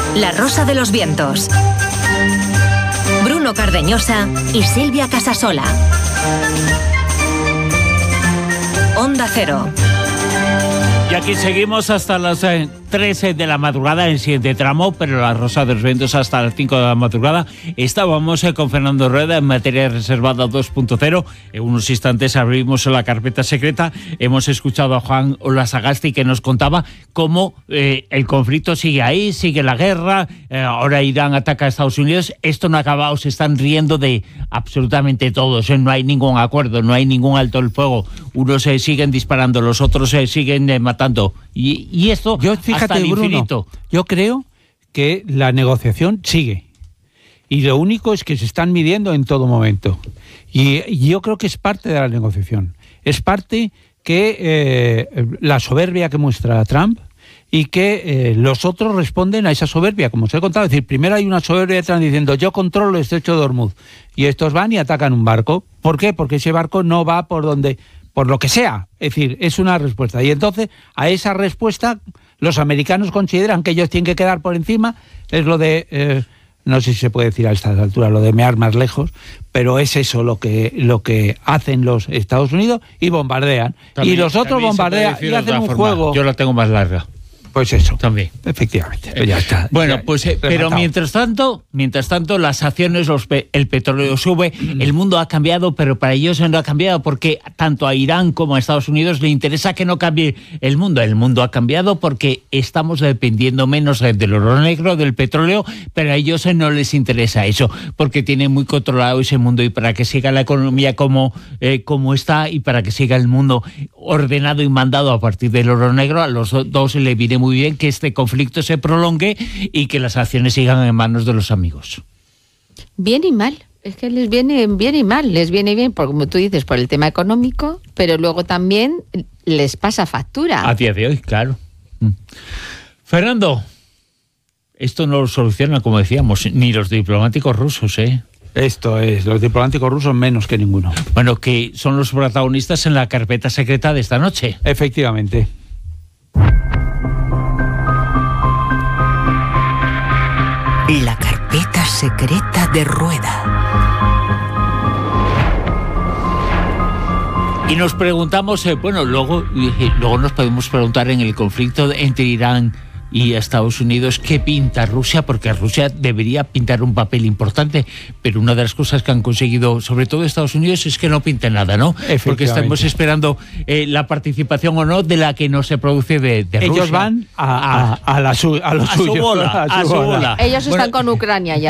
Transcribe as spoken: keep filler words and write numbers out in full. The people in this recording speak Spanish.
La Rosa de los Vientos. Bruno Cardeñosa y Silvia Casasola. Onda Cero. Y aquí seguimos hasta las eh, tres de la madrugada en el siguiente tramo, pero La Rosa de los Vientos hasta las cinco de la madrugada. Estábamos eh, con Fernando Rueda en materia reservada dos punto cero. En unos instantes abrimos la carpeta secreta. Hemos escuchado a Juan Olasagasti que nos contaba cómo eh, el conflicto sigue ahí, sigue la guerra. Eh, ahora Irán ataca a Estados Unidos. Esto no ha acabado, se están riendo de absolutamente todos. Eh, no hay ningún acuerdo, no hay ningún alto el fuego. Unos se eh, siguen disparando, los otros se eh, siguen eh, matando. Y, y esto yo, fíjate, hasta el infinito. Bruno, yo creo que la negociación sigue. Y lo único es que se están midiendo en todo momento. Y, y yo creo que es parte de la negociación. Es parte que eh, la soberbia que muestra Trump y que eh, los otros responden a esa soberbia, como os he contado. Es decir, primero hay una soberbia de Trump diciendo yo controlo el estrecho de Hormuz. Y estos van y atacan un barco. ¿Por qué? Porque ese barco no va por donde... por lo que sea, es decir, es una respuesta. Y entonces, a esa respuesta, los americanos consideran que ellos tienen que quedar por encima, es lo de, eh, no sé si se puede decir a estas alturas, lo de mear más lejos, pero es eso lo que lo que hacen los Estados Unidos y bombardean. También, y los otros bombardean y hacen un forma. juego... Yo la tengo más larga. Pues eso. También. Efectivamente. Pues ya está. Bueno, ya, pues eh, pero mientras tanto, mientras tanto las acciones, los pe el petróleo sube, mm. el mundo ha cambiado, pero para ellos no ha cambiado porque tanto a Irán como a Estados Unidos le interesa que no cambie el mundo. El mundo ha cambiado porque estamos dependiendo menos del oro negro, del petróleo, pero a ellos no les interesa eso, porque tienen muy controlado ese mundo y para que siga la economía como, eh, como está y para que siga el mundo ordenado y mandado a partir del oro negro, a los dos le viene muy bien que este conflicto se prolongue y que las acciones sigan en manos de los amigos. Bien y mal. Es que les viene bien y mal. Les viene bien, por, como tú dices, por el tema económico, pero luego también les pasa factura. A día de hoy, claro. Mm. Fernando, esto no lo soluciona, como decíamos, ni los diplomáticos rusos, ¿eh? Esto es, los diplomáticos rusos menos que ninguno. Bueno, que son los protagonistas en la carpeta secreta de esta noche. Efectivamente. La carpeta secreta de Rueda. Y nos preguntamos, eh, bueno, luego, eh, luego nos podemos preguntar en el conflicto entre Irán y Estados Unidos qué pinta Rusia, porque Rusia debería pintar un papel importante, pero una de las cosas que han conseguido, sobre todo Estados Unidos, es que no pinte nada, ¿no? Porque estamos esperando eh, la participación o no de la que no se produce de, de Ellos Rusia. van a, a, a, la su, a, lo a suyo, su bola, a su bola. Ellos están bueno, con Ucrania ya.